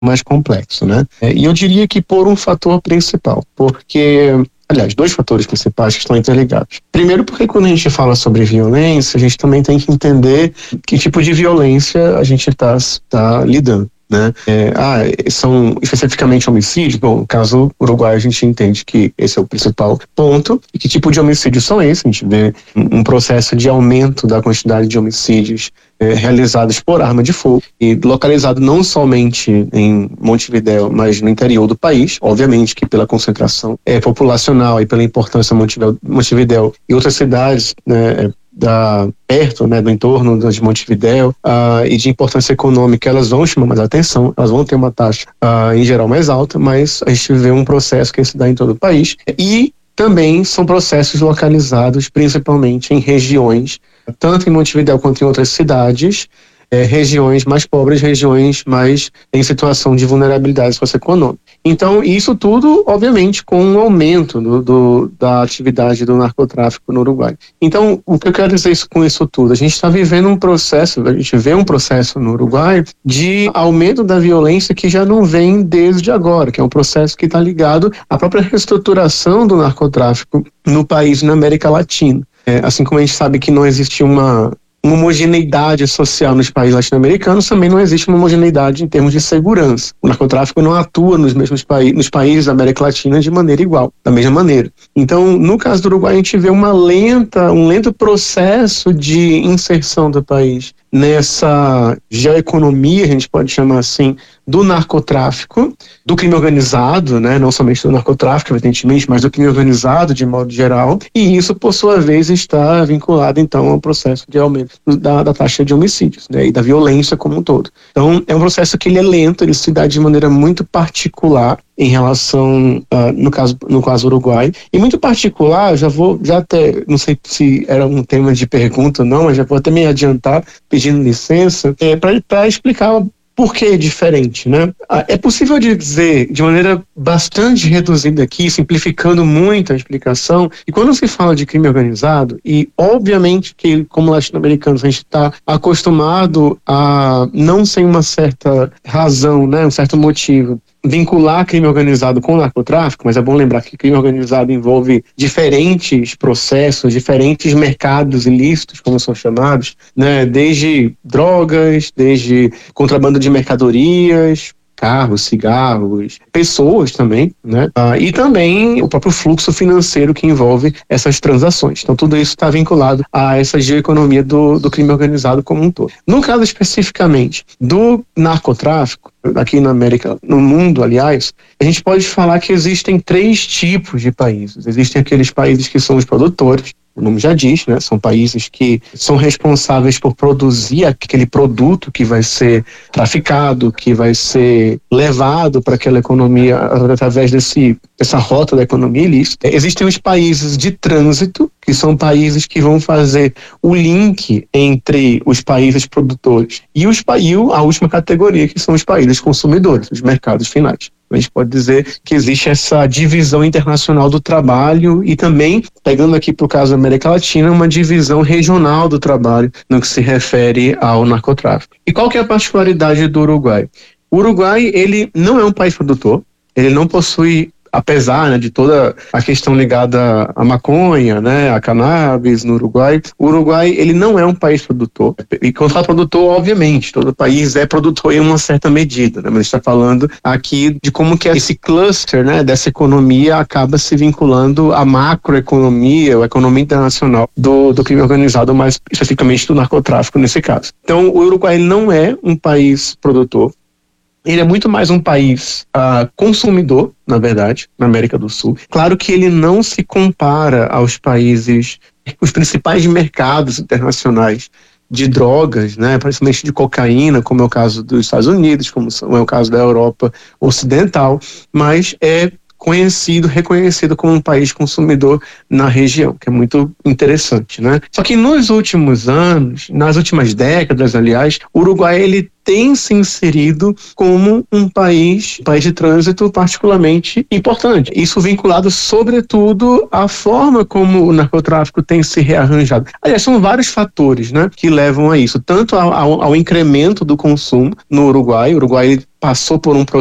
mais complexo, né? E eu diria que por um fator principal, porque... Aliás, dois fatores principais que estão interligados. Primeiro, porque quando a gente fala sobre violência, a gente também tem que entender que tipo de violência a gente está lidando, né? São especificamente homicídios. Bom, no caso uruguaio, a gente entende que esse é o principal ponto. E que tipo de homicídios são esses? A gente vê um processo de aumento da quantidade de homicídios realizados por arma de fogo e localizado não somente em Montevidéu, mas no interior do país, obviamente que pela concentração populacional e pela importância Montevidéu e outras cidades, né, perto, né, do entorno de Montevidéu e de importância econômica, elas vão chamar mais atenção, elas vão ter uma taxa em geral mais alta, mas a gente vê um processo que se dá em todo o país e também são processos localizados principalmente em regiões, tanto em Montevidéu quanto em outras cidades, regiões mais pobres, regiões mais em situação de vulnerabilidade socioeconômica. Então, isso tudo, obviamente, com um aumento da atividade do narcotráfico no Uruguai. Então, o que eu quero dizer com isso tudo? A gente está vivendo um processo, a gente vê um processo no Uruguai de aumento da violência que já não vem desde agora, que é um processo que está ligado à própria reestruturação do narcotráfico no país, na América Latina. Assim como a gente sabe que não existe uma homogeneidade social nos países latino-americanos, também não existe uma homogeneidade em termos de segurança. O narcotráfico não atua nos mesmos nos países da América Latina de maneira igual, da mesma maneira. Então, no caso do Uruguai, a gente vê um lento processo de inserção do país nessa geoeconomia, a gente pode chamar assim, do narcotráfico, do crime organizado, né? Não somente do narcotráfico, evidentemente, mas do crime organizado de modo geral, e isso, por sua vez, está vinculado, então, ao processo de aumento da taxa de homicídios, né? E da violência como um todo. Então, é um processo que ele é lento, ele se dá de maneira muito particular em relação, no caso Uruguai, e muito particular, não sei se era um tema de pergunta ou não, mas já vou até me adiantar, pedindo licença, para explicar por que é diferente, né? É possível dizer, de maneira bastante reduzida aqui, simplificando muito a explicação, e quando se fala de crime organizado, e obviamente que como latino-americanos a gente está acostumado a, não sem uma certa razão, né, um certo motivo, vincular crime organizado com narcotráfico, mas é bom lembrar que crime organizado envolve diferentes processos, diferentes mercados ilícitos, como são chamados, né? Desde drogas, desde contrabando de mercadorias, carros, cigarros, pessoas também, né? E também o próprio fluxo financeiro que envolve essas transações. Então, tudo isso está vinculado a essa geoeconomia do crime organizado como um todo. No caso especificamente do narcotráfico, aqui na América, no mundo, aliás, a gente pode falar que existem 3 tipos de países. Existem aqueles países que são os produtores, o nome já diz, né? São países que são responsáveis por produzir aquele produto que vai ser traficado, que vai ser levado para aquela economia através dessa rota da economia ilícita. Existem os países de trânsito, que são países que vão fazer o link entre os países produtores e a última categoria, que são os países consumidores, os mercados finais. A gente pode dizer que existe essa divisão internacional do trabalho e também, pegando aqui para o caso da América Latina, uma divisão regional do trabalho no que se refere ao narcotráfico. E qual que é a particularidade do Uruguai? O Uruguai, ele não é um país produtor, ele não possui, apesar, né, de toda a questão ligada à maconha, né, a cannabis no Uruguai, o Uruguai, ele não é um país produtor. E quando fala produtor, obviamente, todo país é produtor em uma certa medida, né, mas a gente está falando aqui de como que esse cluster, né, dessa economia acaba se vinculando à macroeconomia, à economia internacional do crime organizado, mais especificamente do narcotráfico nesse caso. Então, o Uruguai não é um país produtor. Ele é muito mais um país consumidor, na verdade, na América do Sul. Claro que ele não se compara aos países, os principais mercados internacionais de drogas, né, principalmente de cocaína, como é o caso dos Estados Unidos, como é o caso da Europa Ocidental, mas é reconhecido como um país consumidor na região, que é muito interessante, né? Só que nos últimos anos, nas últimas décadas, aliás, o Uruguai, ele tem se inserido como um país de trânsito particularmente importante. Isso vinculado, sobretudo, à forma como o narcotráfico tem se rearranjado. Aliás, são vários fatores, né, que levam a isso, tanto ao incremento do consumo no Uruguai. O Uruguai passou por um